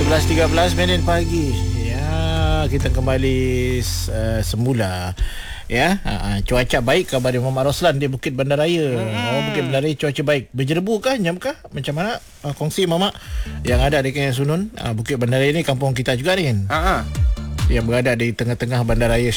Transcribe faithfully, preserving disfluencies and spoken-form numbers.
sebelas tiga belas minit pagi. Ya, kita kembali uh, semula. Ya, uh, cuaca baik khabar dari Muhammad Roslan di Bukit Bandaraya. Hmm. Oh, Bukit Bandaraya cuaca baik. Berjerebu kah, nyam kah? Macam mana? Uh, kongsi Mama yang ada di Kenyang Sunun. Uh, Bukit Bandaraya ni kampung kita juga ni kan. Ha ah. Yang berada di tengah-tengah bandaraya